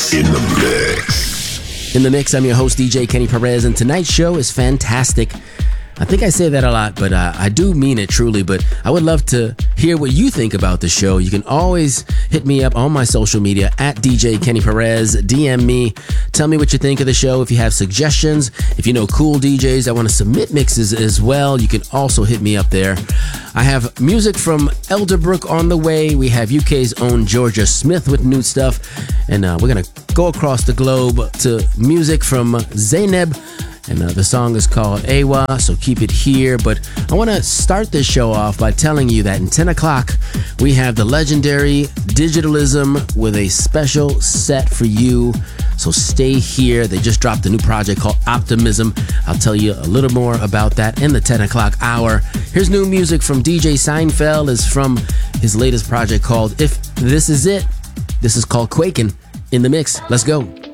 In the mix. In the mix, I'm your host, DJ Kenny Perez, and tonight's show is fantastic. I think I say that a lot, but I do mean it truly. But I would love to hear what you think about the show. You can always hit me up on my social media at DJ Kenny Perez. DM me. Tell me what you think of the show. If you have suggestions, if you know cool DJs that want to submit mixes as well, you can also hit me up there. I have music from Elderbrook on the way. We have UK's own Georgia Smith with new stuff. And we're going to go across the globe to music from Zaynab. And the song is called Awa, so keep it here. But I want to start this show off by telling you that in 10 o'clock, we have the legendary Digitalism with a special set for you. So stay here. They just dropped a new project called Optimism. I'll tell you a little more about that in the 10 o'clock hour. Here's new music from DJ Seinfeld. It's from his latest project called If This Is It. This is called Quakin' in the mix. Let's go.